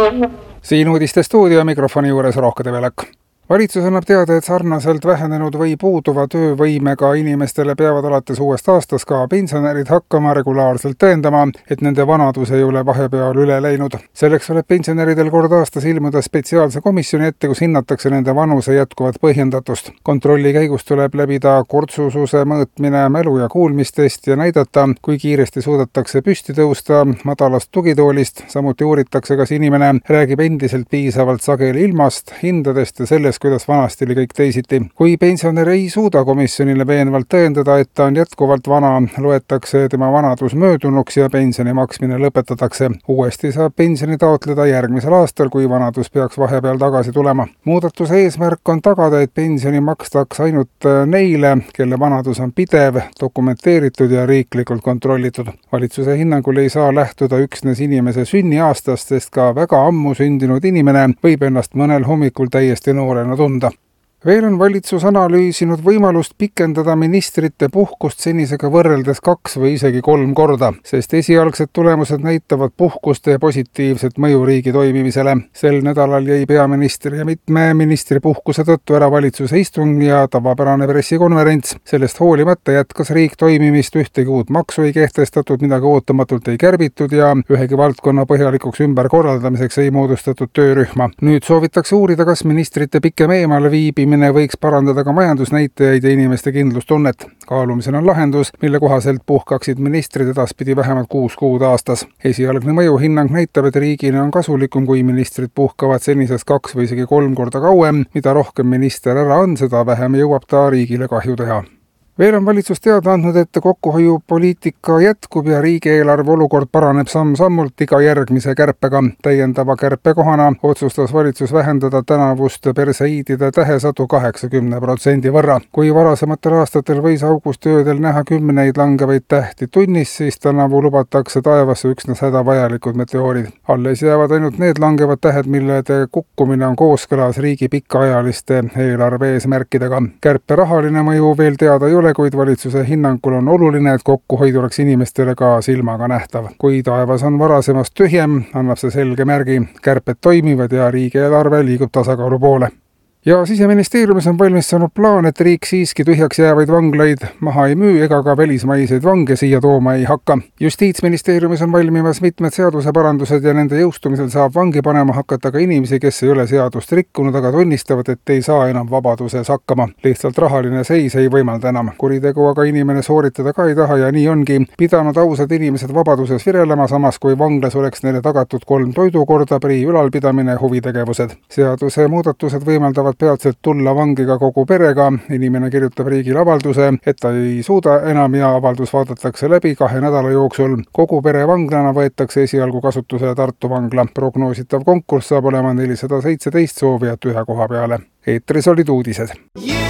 Siin uudistestuudio mikrofoni juures Rohkede Velek. Valitsus annab teada, et sarnaselt vähenenud või puuduva töövõimega inimestele peavad alates uuest aastast ka pensionärid hakkama regulaarselt tõendama, et nende vanadus ei ole vahepeal üle läinud. Selleks tuleb pensionäridel kord aastas ilmuda spetsiaalse komisjoni ette, kus hinnatakse nende vanuse jätkuvat põhjendatust. Kontrolli käigus tuleb läbida kortsususe mõõtmine, mälu- ja kuulmistest ja näidata, kui kiiresti suudetakse püsti tõusta madalast tugitoolist. Samuti uuritakse, kas inimene räägib endiselt piisavalt sageli ilmast, hindadest ja sellest, kuidas vanasti oli kõik teisiti. Kui pensionär ei suuda komisjonile veenvalt tõendada, et ta on jätkuvalt vana, loetakse tema vanadus möödunuks ja pensioni maksmine lõpetatakse. Uuesti saab pensioni taotleda järgmisel aastal, kui vanadus peaks vahepeal tagasi tulema. Muudatuse eesmärk on tagada, et pensioni makstaks ainult neile, kelle vanadus on pidev, dokumenteeritud ja riiklikult kontrollitud. Valitsuse hinnangul ei saa lähtuda üksnes inimese sünniaastast, sest ka väga ammu sündinud inimene võib ennast mõnel hommikul täiesti noorena tunda. Veel on valitsus analüüsinud võimalust pikendada ministrite puhkust senisega võrreldes 2 või isegi 3 korda, sest esialgsed tulemused näitavad puhkuste positiivset mõju riigi toimimisele. Sel nädalal jäi peaministri ja mitme ministri puhkuse tõttu ära valitsuse istung ja tavapärane pressikonverents. Sellest hoolimata jätkas riik toimimist, ühtegi uut maksu ei kehtestatud, midagi ootamatult ei kärbitud ja ühegi valdkonna põhjalikuks ümberkorraldamiseks ei moodustatud töörühma. Nüüd soovitakse uurida, kas ministrite pikem eemale viibimine võiks parandada ka majandusnäitajaid ja inimeste kindlustunnet. Kaalumisel on lahendus, mille kohaselt puhkaksid ministrid edaspidi vähemalt 6 kuud aastas. Esialgne mõjuhinnang näitab, et riigile on kasulikum, kui ministrid puhkavad senisest 2 või isegi 3 korda kauem. Mida rohkem minister ära on, seda vähem jõuab ta riigile kahju teha. Veel on valitsus teada andnud, et kokkuhoiupoliitika jätkub ja riigieelarve olukord paraneb samm-sammult iga järgmise kärpega. Täiendava kärpekohana otsustas valitsus vähendada tänavust perseiidide tähesadu 80% võrra. Kui varasematel aastatel võis augustöödel näha 10 langevaid tähti tunnis, siis tänavu lubatakse taevasse üksnes hädavajalikud meteoorid. Alles jäävad ainult need langevad tähed, millede kukkumine on kooskõlas riigi pikaajaliste eelarve eesmärkidega. Kärpe rahaline mõju veel teada ei ole, kuid valitsuse hinnangul on oluline, et kokkuhoid oleks inimestele ka silmaga nähtav. Kui taevas on varasemast tühjem, annab see selge märgi. Kärped toimivad ja riigieelarve liigub tasakaalu poole. Ja Siseministeeriumis on valmis saanud plaan, et riik siiski tühjaks jäävaid vanglaid maha ei müü ega ka välismaiseid vange siia tooma ei hakka. Justiitsministeeriumis on valmimas mitmed seaduseparandused ja nende jõustumisel saab vangi panema hakata ka inimesi, kes ei ole seadust rikkunud, aga tunnistavad, et ei saa enam vabaduses hakkama. Lihtsalt rahaline seis ei võimalda enam. Kuritegu aga inimene sooritada ka ei taha ja nii ongi pidanud ausad inimesed vabaduses virelema, samas kui vanglas oleks neile tagatud 3 toidukorda, prii ülalpidamine ja huvitegevused. Seaduse muudatused võimaldavad peatselt tulla vangiga kogu perega. Inimene kirjutab riigile avalduse, et ta ei suuda enam ja avaldus vaadatakse läbi 2 nädala jooksul. Kogu pere vanglana võetakse esialgu kasutusele Tartu vangla. Prognoositav konkurss saab olema 417 soovijat 1 koha peale. Eetris olid uudised.